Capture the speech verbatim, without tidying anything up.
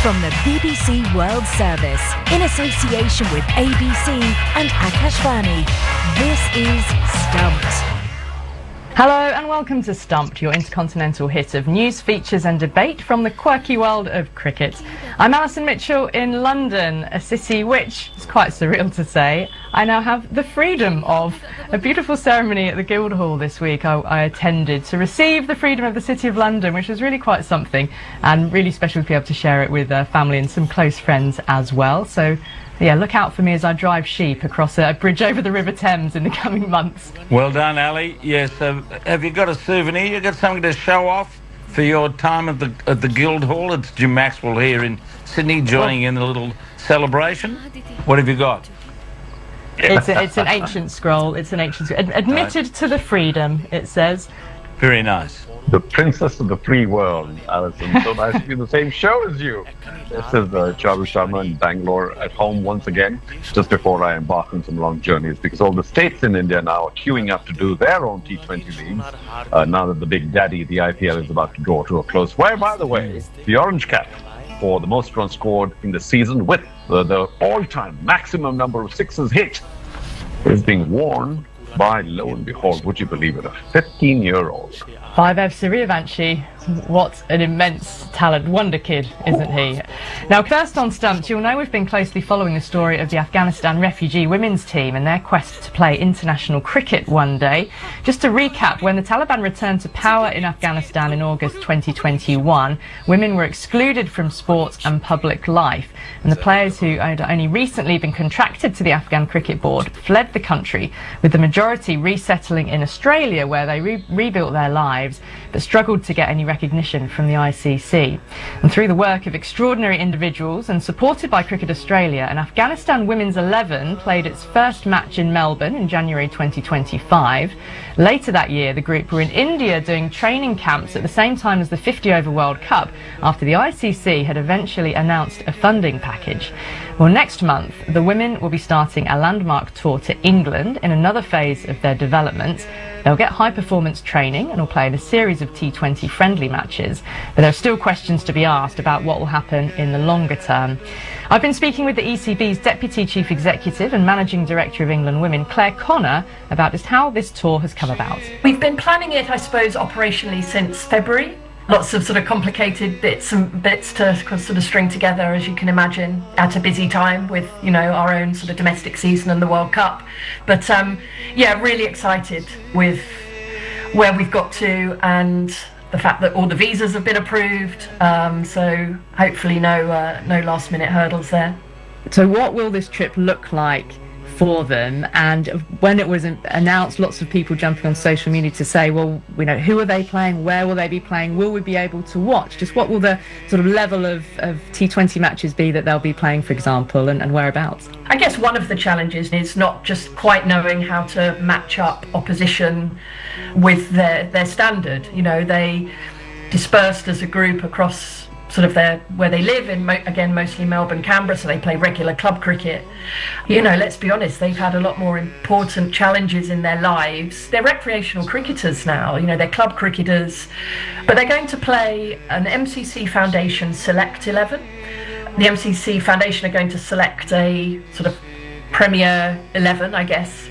From the B B C World Service, in association with A B C and Akashvani, this is Stumped. Hello and welcome to Stumped, your intercontinental hit of news, features and debate from the quirky world of cricket. I'm Alison Mitchell in London, a city which, is quite surreal to say, I now have the freedom of. A beautiful ceremony at the Guildhall this week I, I attended to receive the freedom of the City of London, which was really quite something and really special to be able to share it with uh, family and some close friends as well. So yeah, look out for me as I drive sheep across a bridge over the River Thames in the coming months. Well done, Ali. Yes, uh, have you got a souvenir? You got something to show off for your time at the at the Guildhall? It's Jim Maxwell here in Sydney, joining in the little celebration. What have you got? It's, a, it's an ancient scroll. It's an ancient scroll. Ad- admitted right. to the freedom, it says. Very nice. The princess of the free world, Alison. So nice to be in the same show as you. This is uh, Charu Sharma in Bangalore, at home once again, just before I embark on some long journeys, because all the states in India now are queuing up to do their own T twenty leagues, uh, now that the big daddy, the I P L, is about to draw to a close. Where, by the way, the orange cap for the most runs scored in the season with uh, the all-time maximum number of sixes hit is being worn by, lo and behold, would you believe it, a fifteen-year-old. Vaivev Suryavanshi, what an immense talent, wonder kid, isn't he? Now, first on Stumped, you'll know we've been closely following the story of the Afghanistan refugee women's team and their quest to play international cricket one day. Just to recap, when the Taliban returned to power in Afghanistan in August twenty twenty-one, women were excluded from sports and public life, and the players who had only recently been contracted to the Afghan Cricket Board fled the country, with the majority resettling in Australia, where they re- rebuilt their lives, but struggled to get any recognition from the I C C. And through the work of extraordinary individuals and supported by Cricket Australia, an Afghanistan women's eleven played its first match in Melbourne in January twenty twenty-five. Later that year, the group were in India doing training camps at the same time as the fifty over World Cup, after the I C C had eventually announced a funding package. Well, next month, the women will be starting a landmark tour to England in another phase of their development. They'll get high-performance training and will play in a series of T twenty friendly matches, but there are still questions to be asked about what will happen in the longer term. I've been speaking with the E C B's Deputy Chief Executive and Managing Director of England Women, Claire Connor, about just how this tour has come about. We've been planning it, I suppose, operationally since February. Lots of sort of complicated bits and bits to sort of string together, as you can imagine, at a busy time with, you know, our own sort of domestic season and the World Cup. But um, yeah, really excited with where we've got to and the fact that all the visas have been approved. Um, so hopefully no uh, no last minute hurdles there. So what will this trip look like for them? And when it was announced, lots of people jumping on social media to say, well, you know, who are they playing? Where will they be playing? Will we be able to watch? Just what will the sort of level of, of T twenty matches be that they'll be playing, for example, and, and whereabouts? I guess one of the challenges is not just quite knowing how to match up opposition with their, their standard. You know, they dispersed as a group across sort of their where they live in, mo- again mostly Melbourne, Canberra, so they play regular club cricket. You know, let's be honest, they've had a lot more important challenges in their lives. They're recreational cricketers now, you know, they're club cricketers, but they're going to play an M C C Foundation Select eleven. The M C C Foundation are going to select a sort of Premier eleven, I guess,